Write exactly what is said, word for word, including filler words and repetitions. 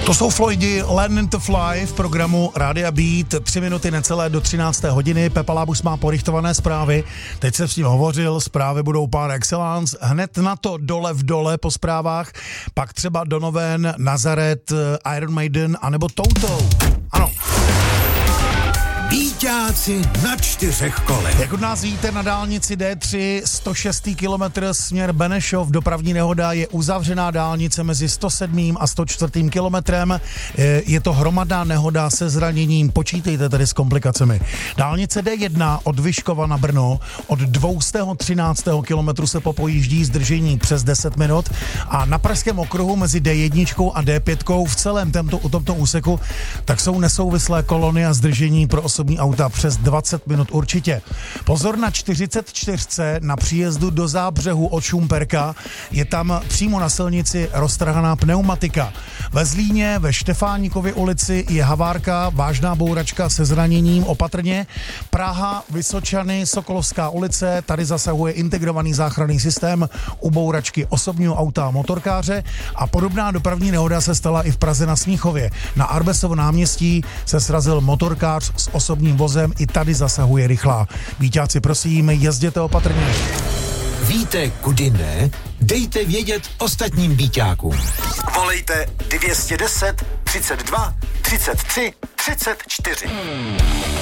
To jsou Floydi, Learning to Fly v programu Rádia Beat, tři minuty necelé do třinácté hodiny. Pepa Lábus má porichtované zprávy, teď jsem s ním hovořil, zprávy budou par excellence, hned na to dole v dole po zprávách, pak třeba Donovan, Nazaret, Iron Maiden anebo Toto. Ano. Bíťáci na čtyřech kolech. Jak od nás víte, na dálnici D tři, sto šestý kilometr směr Benešov, dopravní nehoda, je uzavřená dálnice mezi sto sedmým a sto čtvrtým kilometrem. Je to hromadná nehoda se zraněním, počítejte tedy s komplikacemi. Dálnice D jedna od Vyškova na Brno, od dvě stě třináctého kilometru se popojíždí zdržení přes deset minut a na pražském okruhu mezi D jedna a D pět v celém tomto, tomto úseku tak jsou nesouvislé kolony a zdržení pro osobní auta přes dvacet minut určitě. Pozor na čtyřicet čtyři na příjezdu do Zábřehu od Šumperka, je tam přímo na silnici roztrhaná pneumatika. Ve Zlíně, ve Štefánikově ulici je havárka, vážná bouračka se zraněním, opatrně. Praha, Vysočany, Sokolovská ulice, tady zasahuje integrovaný záchranný systém u bouračky osobního auta a motorkáře a podobná dopravní nehoda se stala i v Praze na Smíchově. Na Arbesovo náměstí se srazil motorkář s osobním vozem, i tady zasahuje rychlá. Víťáci, prosím, jezděte opatrně. Víte, kudy ne? Dejte vědět ostatním bíťákům. Volejte dvě stě deset, třicet dva, třicet tři, třicet čtyři.